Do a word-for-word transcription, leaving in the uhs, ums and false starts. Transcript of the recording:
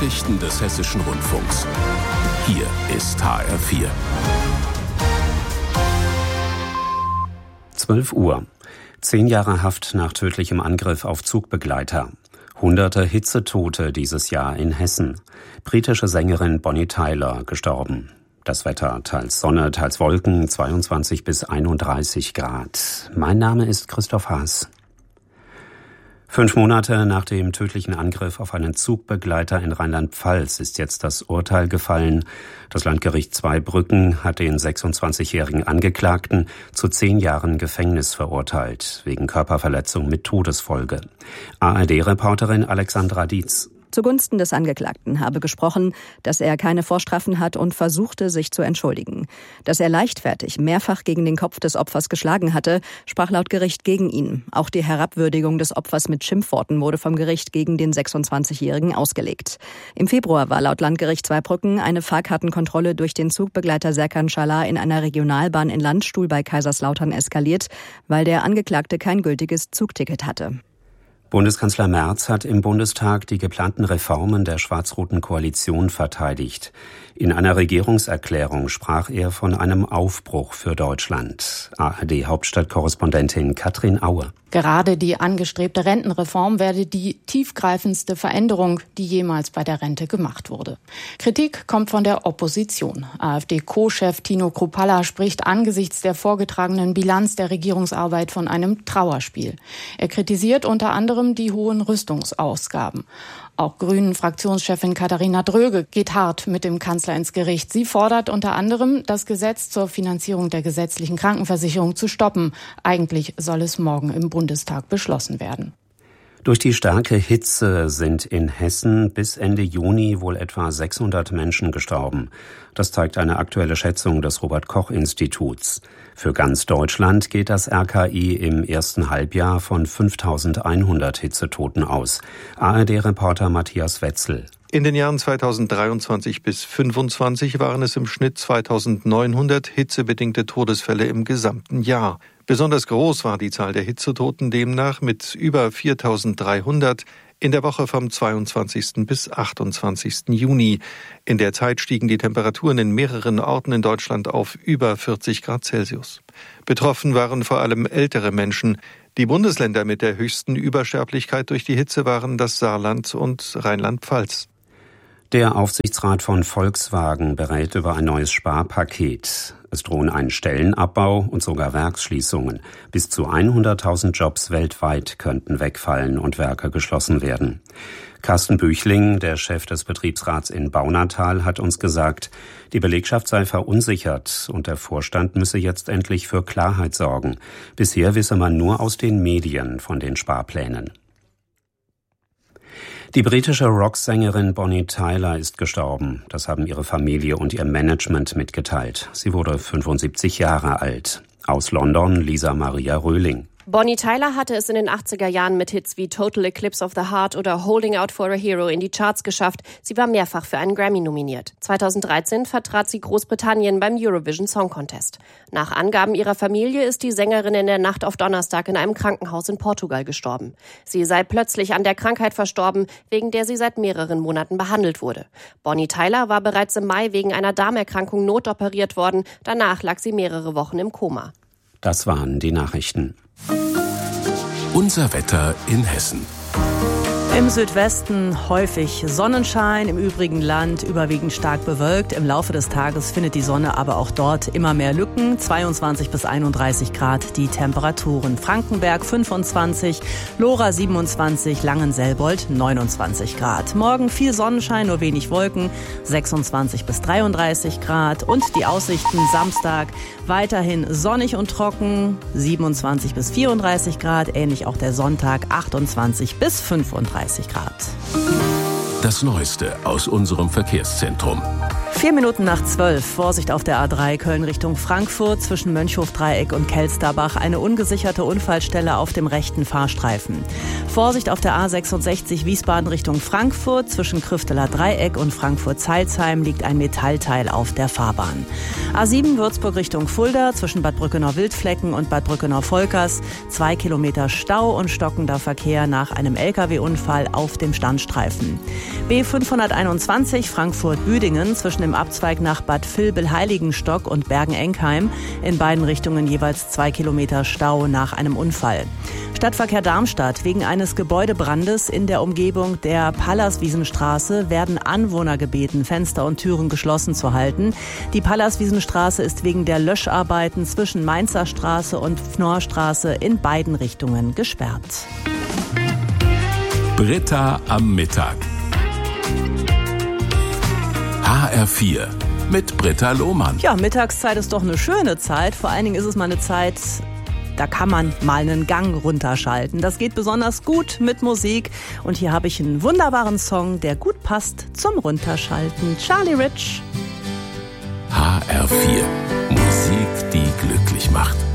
Nachrichten des Hessischen Rundfunks. Hier ist H R vier. zwölf Uhr. Zehn Jahre Haft nach tödlichem Angriff auf Zugbegleiter. Hunderte Hitzetote dieses Jahr in Hessen. Britische Sängerin Bonnie Tyler gestorben. Das Wetter, teils Sonne, teils Wolken, zweiundzwanzig bis einunddreißig Grad. Mein Name ist Christoph Haas. Fünf Monate nach dem tödlichen Angriff auf einen Zugbegleiter in Rheinland-Pfalz ist jetzt das Urteil gefallen. Das Landgericht Zweibrücken hat den sechsundzwanzigjährigen Angeklagten zu zehn Jahren Gefängnis verurteilt, wegen Körperverletzung mit Todesfolge. A R D-Reporterin Alexandra Dietz. Zugunsten des Angeklagten habe gesprochen, dass er keine Vorstrafen hat und versuchte, sich zu entschuldigen. Dass er leichtfertig mehrfach gegen den Kopf des Opfers geschlagen hatte, sprach laut Gericht gegen ihn. Auch die Herabwürdigung des Opfers mit Schimpfworten wurde vom Gericht gegen den sechsundzwanzigjährigen ausgelegt. Im Februar war laut Landgericht Zweibrücken eine Fahrkartenkontrolle durch den Zugbegleiter Serkan Şalar in einer Regionalbahn in Landstuhl bei Kaiserslautern eskaliert, weil der Angeklagte kein gültiges Zugticket hatte. Bundeskanzler Merz hat im Bundestag die geplanten Reformen der schwarz-roten Koalition verteidigt. In einer Regierungserklärung sprach er von einem Aufbruch für Deutschland. A R D-Hauptstadtkorrespondentin Katrin Aue. Gerade die angestrebte Rentenreform werde die tiefgreifendste Veränderung, die jemals bei der Rente gemacht wurde. Kritik kommt von der Opposition. AfD-Co-Chef Tino Kruppalla spricht angesichts der vorgetragenen Bilanz der Regierungsarbeit von einem Trauerspiel. Er kritisiert unter anderem die hohen Rüstungsausgaben. Auch Grünen-Fraktionschefin Katharina Dröge geht hart mit dem Kanzler ins Gericht. Sie fordert unter anderem, das Gesetz zur Finanzierung der gesetzlichen Krankenversicherung zu stoppen. Eigentlich soll es morgen im Bundestag beschlossen werden. Durch die starke Hitze sind in Hessen bis Ende Juni wohl etwa sechshundert Menschen gestorben. Das zeigt eine aktuelle Schätzung des Robert-Koch-Instituts. Für ganz Deutschland geht das R K I im ersten Halbjahr von fünftausendeinhundert Hitzetoten aus. A R D-Reporter Matthias Wetzel. In den Jahren zweitausenddreiundzwanzig bis fünfundzwanzig waren es im Schnitt zweitausendneunhundert hitzebedingte Todesfälle im gesamten Jahr. Besonders groß war die Zahl der Hitzetoten demnach mit über viertausenddreihundert in der Woche vom zweiundzwanzigsten bis achtundzwanzigsten Juni. In der Zeit stiegen die Temperaturen in mehreren Orten in Deutschland auf über vierzig Grad Celsius. Betroffen waren vor allem ältere Menschen. Die Bundesländer mit der höchsten Übersterblichkeit durch die Hitze waren das Saarland und Rheinland-Pfalz. Der Aufsichtsrat von Volkswagen berät über ein neues Sparpaket. Es drohen ein Stellenabbau und sogar Werksschließungen. Bis zu hunderttausend Jobs weltweit könnten wegfallen und Werke geschlossen werden. Carsten Büchling, der Chef des Betriebsrats in Baunatal, hat uns gesagt, die Belegschaft sei verunsichert und der Vorstand müsse jetzt endlich für Klarheit sorgen. Bisher wisse man nur aus den Medien von den Sparplänen. Die britische Rocksängerin Bonnie Tyler ist gestorben. Das haben ihre Familie und ihr Management mitgeteilt. Sie wurde fünfundsiebzig Jahre alt. Aus London Lisa Maria Röhling. Bonnie Tyler hatte es in den achtziger Jahren mit Hits wie Total Eclipse of the Heart oder Holding Out for a Hero in die Charts geschafft. Sie war mehrfach für einen Grammy nominiert. zweitausenddreizehn vertrat sie Großbritannien beim Eurovision Song Contest. Nach Angaben ihrer Familie ist die Sängerin in der Nacht auf Donnerstag in einem Krankenhaus in Portugal gestorben. Sie sei plötzlich an der Krankheit verstorben, wegen der sie seit mehreren Monaten behandelt wurde. Bonnie Tyler war bereits im Mai wegen einer Darmerkrankung notoperiert worden. Danach lag sie mehrere Wochen im Koma. Das waren die Nachrichten. Unser Wetter in Hessen. Im Südwesten häufig Sonnenschein, im übrigen Land überwiegend stark bewölkt. Im Laufe des Tages findet die Sonne aber auch dort immer mehr Lücken. zweiundzwanzig bis einunddreißig Grad die Temperaturen. Frankenberg fünfundzwanzig, Lora siebenundzwanzig, Langenselbold neunundzwanzig Grad. Morgen viel Sonnenschein, nur wenig Wolken, sechsundzwanzig bis dreiunddreißig Grad. Und die Aussichten Samstag weiterhin sonnig und trocken, siebenundzwanzig bis vierunddreißig Grad. Ähnlich auch der Sonntag, achtundzwanzig bis fünfunddreißig Grad. Das Neueste aus unserem Verkehrszentrum. Vier Minuten nach zwölf. Vorsicht auf der A drei Köln Richtung Frankfurt zwischen Mönchhof-Dreieck und Kelsterbach. Eine ungesicherte Unfallstelle auf dem rechten Fahrstreifen. Vorsicht auf der A sechsundsechzig Wiesbaden Richtung Frankfurt. Zwischen Krüfteler Dreieck und Frankfurt-Zeilsheim liegt ein Metallteil auf der Fahrbahn. A sieben Würzburg Richtung Fulda zwischen Bad Brückenau-Wildflecken und Bad Brückenau-Volkers. Zwei Kilometer Stau und stockender Verkehr nach einem L K W-Unfall auf dem Standstreifen. B fünfhunderteinundzwanzig Frankfurt-Büdingen zwischen dem Abzweig nach Bad Vilbel-Heiligenstock und Bergen-Enkheim. In beiden Richtungen jeweils zwei Kilometer Stau nach einem Unfall. Stadtverkehr Darmstadt. Wegen eines Gebäudebrandes in der Umgebung der Pallaswiesenstraße werden Anwohner gebeten, Fenster und Türen geschlossen zu halten. Die Pallaswiesenstraße ist wegen der Löscharbeiten zwischen Mainzer Straße und Fnorrstraße in beiden Richtungen gesperrt. Britta am Mittag. H R vier mit Britta Lohmann. Ja, Mittagszeit ist doch eine schöne Zeit. Vor allen Dingen ist es mal eine Zeit, da kann man mal einen Gang runterschalten. Das geht besonders gut mit Musik. Und hier habe ich einen wunderbaren Song, der gut passt zum Runterschalten. Charlie Rich. H R vier. Musik, die glücklich macht.